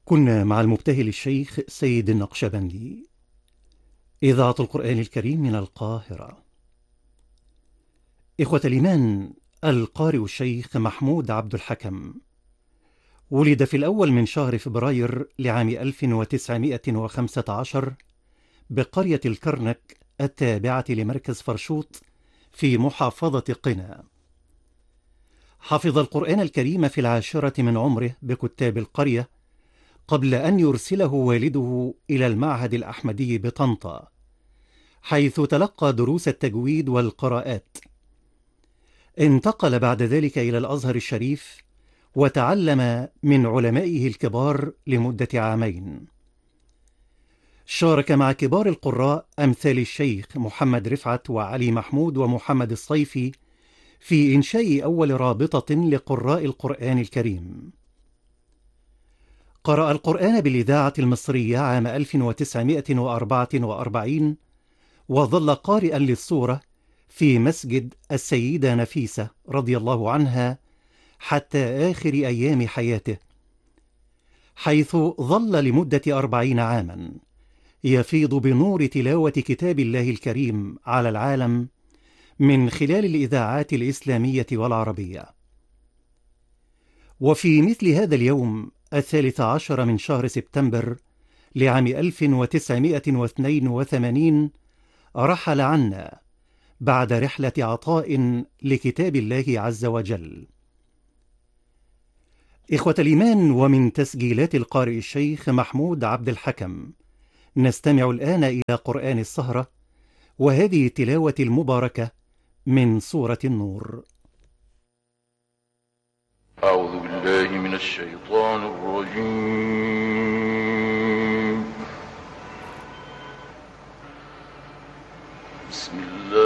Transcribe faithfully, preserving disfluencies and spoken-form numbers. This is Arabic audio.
كنا مع المبتهل الشيخ سيد النقشبندي. إذاعة القرآن الكريم من القاهرة. إخوة الإيمان، القارئ الشيخ محمود عبد الحكم ولد في الأول من شهر فبراير لعام ألف وتسعمائة وخمسة عشر بقرية الكرنك التابعة لمركز فرشوط في محافظة قنا. حفظ القرآن الكريم في العاشرة من عمره بكتاب القرية قبل أن يرسله والده إلى المعهد الأحمدي بطنطا، حيث تلقى دروس التجويد والقراءات. انتقل بعد ذلك إلى الأزهر الشريف وتعلم من علمائه الكبار لمدة عامين. شارك مع كبار القراء أمثال الشيخ محمد رفعت وعلي محمود ومحمد الصيفي في إنشاء أول رابطة لقراء القرآن الكريم. قرأ القرآن بالإذاعة المصرية عام ألف وتسعمائة وأربعة وأربعين، وظل قارئا للسورة في مسجد السيدة نفيسة رضي الله عنها حتى آخر أيام حياته، حيث ظل لمدة أربعين عاما يفيض بنور تلاوة كتاب الله الكريم على العالم من خلال الإذاعات الإسلامية والعربية. وفي مثل هذا اليوم الثالث عشر من شهر سبتمبر لعام ألف وتسعمائة واثنين وثمانين رحل عنا بعد رحلة عطاء لكتاب الله عز وجل. إخوة الإيمان، ومن تسجيلات القارئ الشيخ محمود عبد الحكم نستمع الآن إلى قرآن السهرة، وهذه التلاوة المباركة من سورة النور. أعوذ بالله من الشيطان الرجيم. بسم الله